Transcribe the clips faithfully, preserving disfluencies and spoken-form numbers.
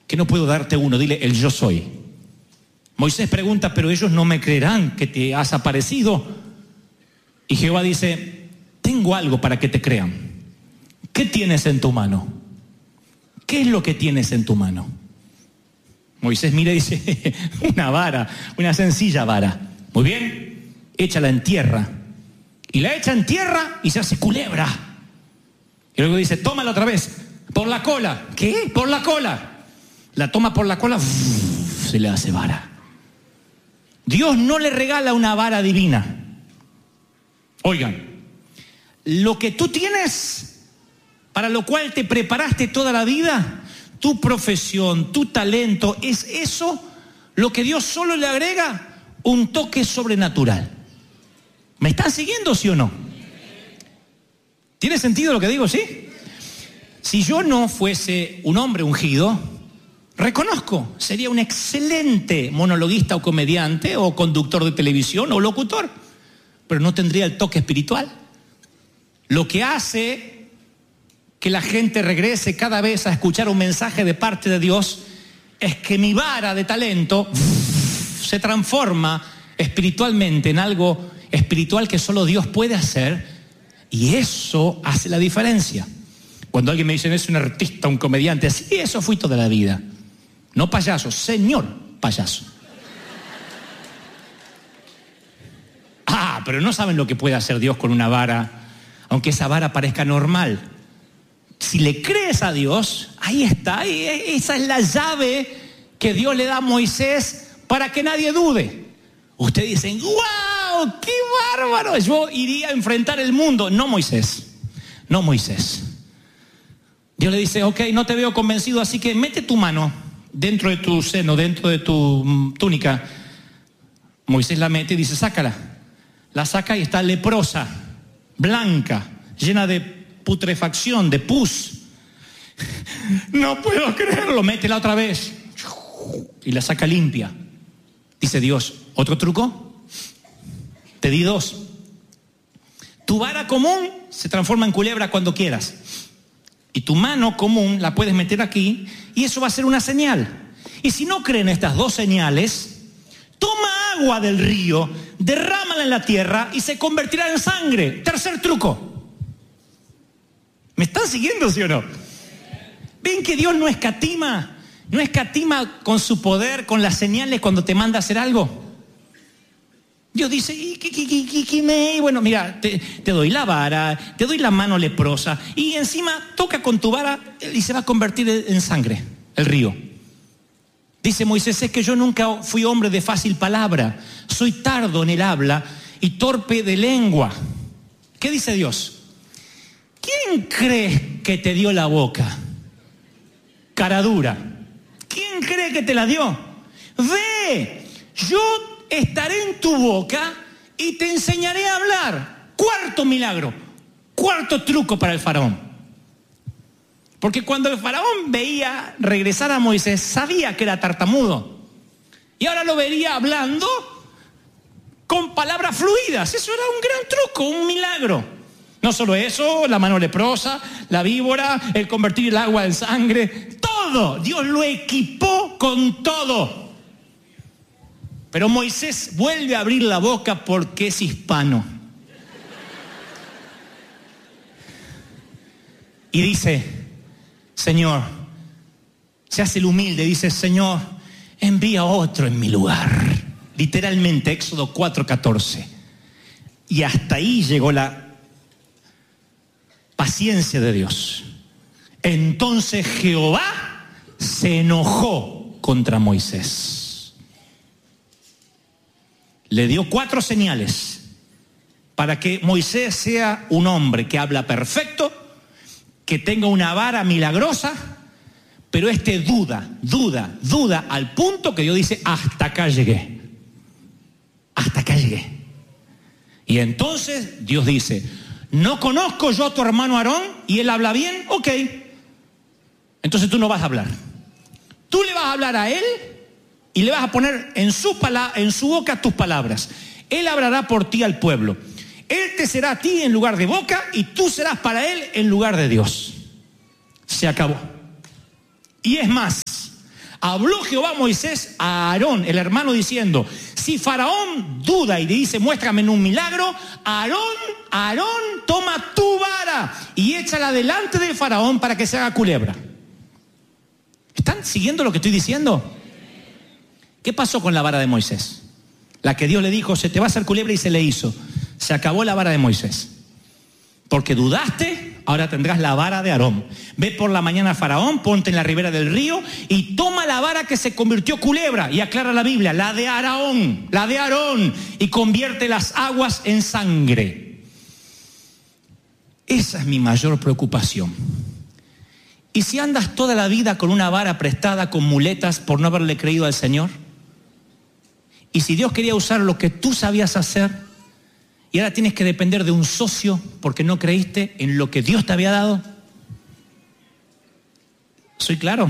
que no puedo darte uno. Dile, el yo soy. Moisés pregunta, pero ellos no me creerán que te has aparecido. Y Jehová dice, tengo algo para que te crean. ¿Qué tienes en tu mano? ¿Qué es lo que tienes en tu mano? Moisés mira y dice, una vara, una sencilla vara. Muy bien, échala en tierra. Y la echa en tierra y se hace culebra. Y luego dice, tómala otra vez, por la cola. ¿Qué? Por la cola. La toma por la cola, ¡uf! Se le hace vara. Dios no le regala una vara divina. Oigan, lo que tú tienes, para lo cual te preparaste toda la vida, tu profesión, tu talento, es eso lo que Dios solo le agrega un toque sobrenatural. ¿Me están siguiendo, sí o no? ¿Tiene sentido lo que digo, sí? Si yo no fuese un hombre ungido, reconozco, sería un excelente monologuista o comediante o conductor de televisión o locutor, pero no tendría el toque espiritual. Lo que hace que la gente regrese cada vez a escuchar un mensaje de parte de Dios es que mi vara de talento se transforma espiritualmente en algo espiritual que solo Dios puede hacer, y eso hace la diferencia. Cuando alguien me dice, es un artista, un comediante, sí, eso fui toda la vida. No payaso, señor payaso. Ah, pero no saben lo que puede hacer Dios con una vara, aunque esa vara parezca normal. Si le crees a Dios, ahí está, esa es la llave que Dios le da a Moisés para que nadie dude. Ustedes dicen, ¡wow! ¡Qué bárbaro! Yo iría a enfrentar el mundo. No Moisés, no Moisés. Dios le dice, ok, no te veo convencido, así que mete tu mano dentro de tu seno, dentro de tu túnica. Moisés la mete y dice, sácala. La saca y está leprosa, blanca, llena de putrefacción, de pus. No puedo creerlo. Métela otra vez y la saca limpia. Dice Dios, ¿otro truco? Te di dos. Tu vara común se transforma en culebra cuando quieras, y tu mano común la puedes meter aquí, y eso va a ser una señal. Y si no creen estas dos señales, toma agua del río, derrámala en la tierra y se convertirá en sangre. Tercer truco. ¿Me están siguiendo, sí o no? ¿Ven que Dios no escatima? No escatima con su poder, con las señales cuando te manda a hacer algo. Dios dice, y, y, y, y, y me, bueno, mira, te, te doy la vara, te doy la mano leprosa, y encima toca con tu vara y se va a convertir en sangre, el río. Dice Moisés, es que yo nunca fui hombre de fácil palabra, soy tardo en el habla y torpe de lengua. ¿Qué dice Dios? ¿Quién crees que te dio la boca? Cara dura. ¿Quién cree que te la dio? Ve, yo estaré en tu boca y te enseñaré a hablar. Cuarto milagro, cuarto truco para el faraón. Porque cuando el faraón veía regresar a Moisés, sabía que era tartamudo. Y ahora lo vería hablando con palabras fluidas. Eso era un gran truco, un milagro. No solo eso, la mano leprosa, la víbora, el convertir el agua en sangre, todo. Dios lo equipó con todo. Pero Moisés vuelve a abrir la boca porque es hispano. Y dice, Señor, se hace el humilde, dice, Señor, envía otro en mi lugar. Literalmente, Éxodo cuatro catorce. Y hasta ahí llegó la paciencia de Dios. Entonces Jehová se enojó contra Moisés. Le dio cuatro señales para que Moisés sea un hombre que habla perfecto, que tenga una vara milagrosa, pero este duda, duda, duda, al punto que Dios dice, hasta acá llegué. Hasta acá llegué. Y entonces Dios dice, ¿no conozco yo a tu hermano Aarón y él habla bien? Ok. Entonces tú no vas a hablar. Tú le vas a hablar a él y le vas a poner en su, pala- en su boca tus palabras. Él hablará por ti al pueblo. Él te será a ti en lugar de boca y tú serás para él en lugar de Dios. Se acabó. Y es más, habló Jehová a Moisés a Aarón, el hermano, diciendo: si Faraón duda y le dice, muéstrame en un milagro, Aarón, Aarón, toma tu vara y échala delante de Faraón para que se haga culebra. ¿Están siguiendo lo que estoy diciendo? ¿Qué pasó con la vara de Moisés? La que Dios le dijo, se te va a hacer culebra, y se le hizo. Se acabó la vara de Moisés. Porque dudaste, ahora tendrás la vara de Aarón. Ve por la mañana a Faraón, ponte en la ribera del río y toma la vara que se convirtió culebra. Y aclara la Biblia, la de Aarón, la de Aarón, y convierte las aguas en sangre. Esa es mi mayor preocupación. ¿Y si andas toda la vida con una vara prestada, con muletas, por no haberle creído al Señor? ¿Y si Dios quería usar lo que tú sabías hacer y ahora tienes que depender de un socio porque no creíste en lo que Dios te había dado? ¿Soy claro?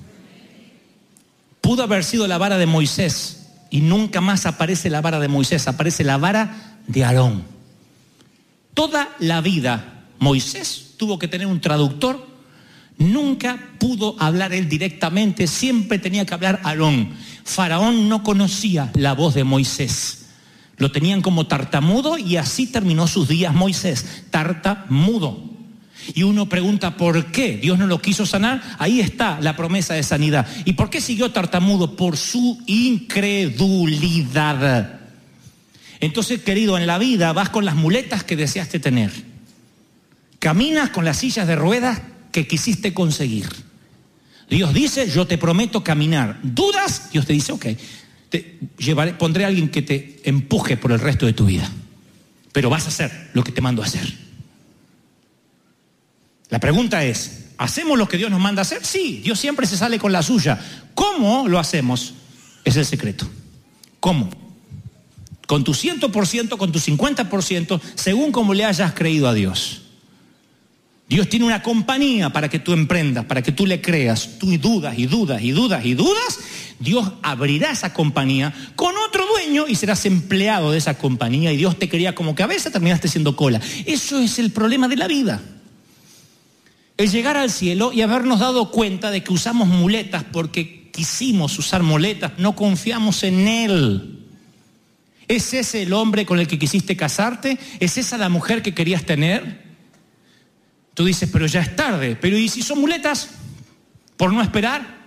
Pudo haber sido la vara de Moisés y nunca más aparece la vara de Moisés, aparece la vara de Aarón. Toda la vida Moisés tuvo que tener un traductor, nunca pudo hablar él directamente, siempre tenía que hablar Aarón. Faraón no conocía la voz de Moisés. Lo tenían como tartamudo y así terminó sus días Moisés, tartamudo. Y uno pregunta, ¿por qué Dios no lo quiso sanar? Ahí está la promesa de sanidad. ¿Y por qué siguió tartamudo? Por su incredulidad. Entonces, querido, en la vida vas con las muletas que deseaste tener. Caminas con las sillas de ruedas que quisiste conseguir. Dios dice, yo te prometo caminar. ¿Dudas? Dios te dice, ok, te llevaré, pondré a alguien que te empuje por el resto de tu vida. Pero vas a hacer lo que te mando a hacer. La pregunta es, ¿hacemos lo que Dios nos manda a hacer? Sí, Dios siempre se sale con la suya. ¿Cómo lo hacemos? Es el secreto. ¿Cómo? Con tu cien por ciento, con tu cincuenta por ciento, según como le hayas creído a Dios. Dios tiene una compañía para que tú emprendas, para que tú le creas. Tú dudas y dudas y dudas y dudas. Dios abrirá esa compañía con otro dueño y serás empleado de esa compañía. Y Dios te quería como cabeza, terminaste siendo cola. Eso es el problema de la vida. El llegar al cielo y habernos dado cuenta de que usamos muletas porque quisimos usar muletas, no confiamos en Él. ¿Es ese el hombre con el que quisiste casarte? ¿Es esa la mujer que querías tener? Tú dices, pero ya es tarde. Pero ¿y si son muletas? ¿Por no esperar?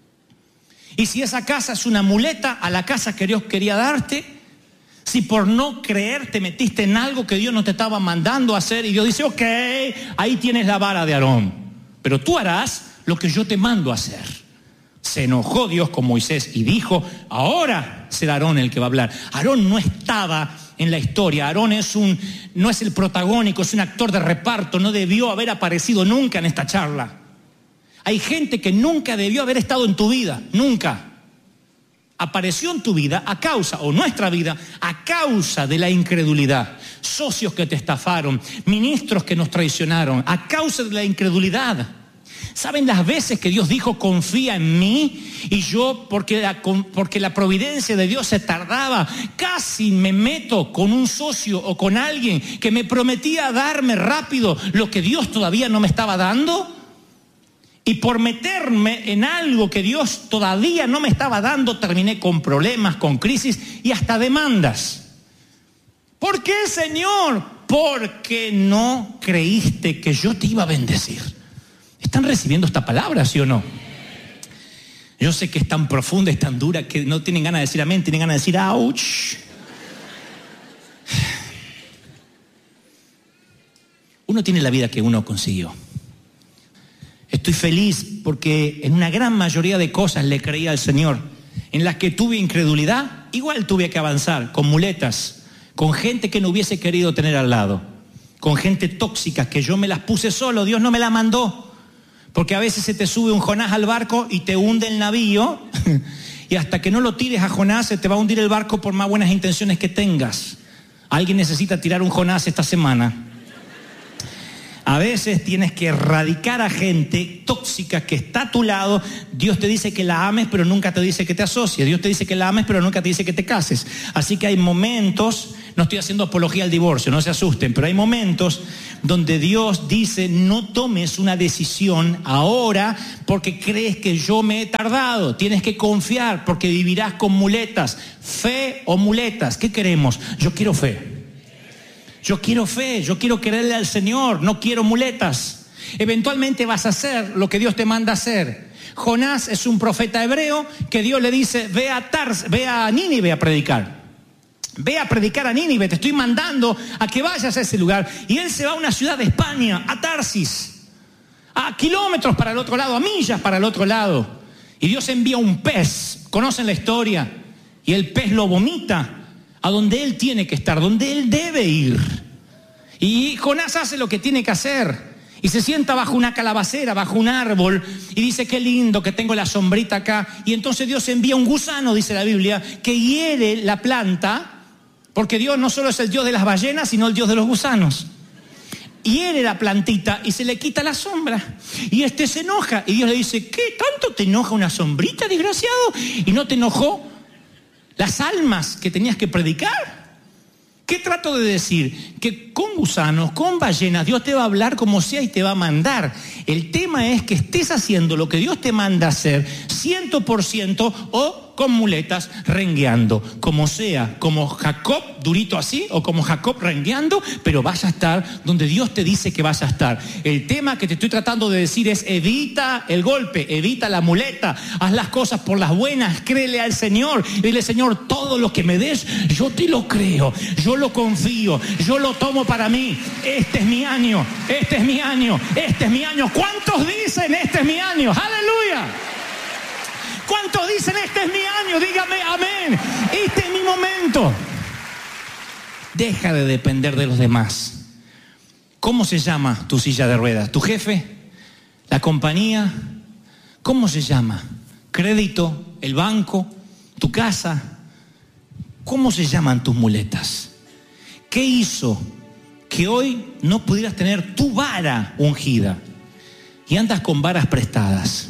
¿Y si esa casa es una muleta a la casa que Dios quería darte? Si por no creer te metiste en algo que Dios no te estaba mandando a hacer y Dios dice, ok, ahí tienes la vara de Aarón, pero tú harás lo que yo te mando a hacer. Se enojó Dios con Moisés y dijo, ahora será Aarón el que va a hablar. Aarón no estaba en la historia. Aarón es un, no es el protagónico, es un actor de reparto, no debió haber aparecido nunca en esta charla. Hay gente que nunca debió haber estado en tu vida, nunca. Apareció en tu vida a causa, o nuestra vida, a causa de la incredulidad. Socios que te estafaron, ministros que nos traicionaron, a causa de la incredulidad. ¿Saben las veces que Dios dijo, confía en mí? Y yo, porque la, porque la providencia de Dios se tardaba, casi me meto con un socio o con alguien que me prometía darme rápido lo que Dios todavía no me estaba dando. Y por meterme en algo que Dios todavía no me estaba dando, terminé con problemas, con crisis y hasta demandas. ¿Por qué, Señor? Porque no creíste que yo te iba a bendecir. ¿Están recibiendo esta palabra, sí o no? Yo sé que es tan profunda, es tan dura que no tienen ganas de decir amén, tienen ganas de decir ouch. Uno tiene la vida que uno consiguió. Estoy feliz porque en una gran mayoría de cosas le creía al Señor. En las que tuve incredulidad, igual tuve que avanzar con muletas, con gente que no hubiese querido tener al lado, con gente tóxica que yo me las puse solo, Dios no me la mandó. Porque a veces se te sube un Jonás al barco y te hunde el navío y hasta que no lo tires a Jonás se te va a hundir el barco por más buenas intenciones que tengas. Alguien necesita tirar un Jonás esta semana. A veces tienes que erradicar a gente tóxica que está a tu lado. Dios te dice que la ames, pero nunca te dice que te asocies. Dios te dice que la ames, pero nunca te dice que te cases. Así que hay momentos, No estoy haciendo apología al divorcio, no se asusten, pero hay momentos donde Dios dice, no tomes una decisión ahora porque crees que yo me he tardado. Tienes que confiar porque vivirás con muletas. Fe o muletas, ¿qué queremos? Yo quiero fe. Yo quiero fe, yo quiero creerle al Señor, no quiero muletas. Eventualmente vas a hacer lo que Dios te manda a hacer. Jonás es un profeta hebreo que Dios le dice, ve a Tars, ve a Nínive a predicar. Ve a predicar a Nínive, te estoy mandando a que vayas a ese lugar. Y él se va a una ciudad de España, a Tarsis, a kilómetros para el otro lado, a millas para el otro lado. Y Dios envía un pez, conocen la historia, y el pez lo vomita a donde él tiene que estar, donde él debe ir. Y Jonás hace lo que tiene que hacer. Y se sienta bajo una calabacera, bajo un árbol, y dice, qué lindo que tengo la sombrita acá. Y entonces Dios envía un gusano, dice la Biblia, que hiere la planta. Porque Dios no solo es el Dios de las ballenas, sino el Dios de los gusanos. Hiere la plantita y se le quita la sombra. Y este se enoja. Y Dios le dice, ¿qué? ¿Tanto te enoja una sombrita, desgraciado? ¿Y no te enojó las almas que tenías que predicar? ¿Qué trato de decir? Que con gusanos, con ballenas, Dios te va a hablar como sea y te va a mandar. El tema es que estés haciendo lo que Dios te manda hacer, ciento por ciento, o con muletas, rengueando. Como sea, como Jacob, durito así, o como Jacob rengueando, pero vas a estar donde Dios te dice que vas a estar. El tema que te estoy tratando de decir es, evita el golpe, evita la muleta, haz las cosas por las buenas, créele al Señor. Dile, Señor, todo lo que me des, yo te lo creo, yo lo confío, yo lo tomo para mí. Este es mi año, este es mi año, este es mi año. ¿Cuántos dicen, este es mi año? ¡Aleluya! ¿Cuántos dicen, este es mi año? Dígame amén. Este es mi momento. Deja de depender de los demás. ¿Cómo se llama tu silla de ruedas? ¿Tu jefe? ¿La compañía? ¿Cómo se llama? ¿Crédito? ¿El banco? ¿Tu casa? ¿Cómo se llaman tus muletas? ¿Qué hizo que hoy no pudieras tener tu vara ungida y andas con varas prestadas?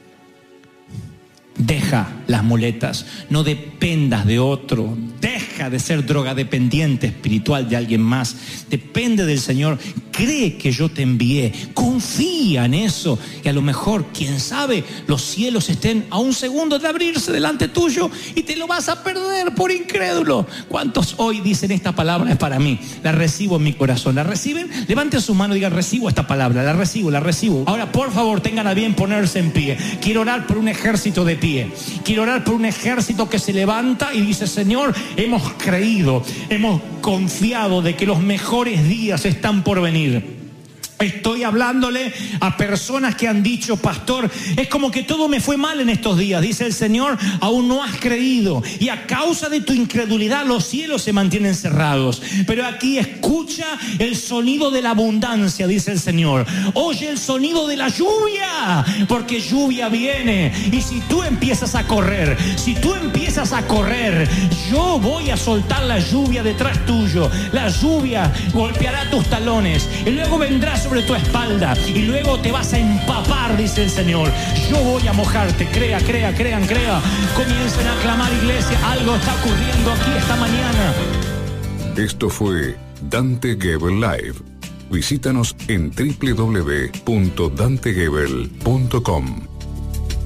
Deja las muletas, no dependas de otro, deja de ser drogadependiente espiritual de alguien más, depende del Señor, cree que yo te envié, confía en eso y a lo mejor, quién sabe, los cielos estén a un segundo de abrirse delante tuyo y te lo vas a perder por incrédulo. ¿Cuántos hoy dicen, esta palabra es para mí, la recibo en mi corazón? ¿La reciben? Levanten su mano y digan, recibo esta palabra, la recibo, la recibo. Ahora, por favor, tengan a bien ponerse en pie. Quiero orar por un ejército de pie. Quiero orar por un ejército que se levanta y dice, Señor, hemos creído, hemos confiado de que los mejores días están por venir. Estoy hablándole a personas que han dicho, pastor, es como que todo me fue mal en estos días. Dice el Señor, aún no has creído y a causa de tu incredulidad los cielos se mantienen cerrados. Pero aquí escucha el sonido de la abundancia, dice el Señor. Oye el sonido de la lluvia, porque lluvia viene. Y si tú empiezas a correr, si tú empiezas a correr, yo voy a soltar la lluvia detrás tuyo. La lluvia golpeará tus talones y luego vendrá sobre tu espalda y luego te vas a empapar, dice el Señor. Yo voy a mojarte. Crea, crea, crean, crea. Comiencen a clamar, iglesia. Algo está ocurriendo aquí esta mañana. Esto fue Dante Gebel Live. Visítanos en doble u doble u doble u punto dante gebel punto com.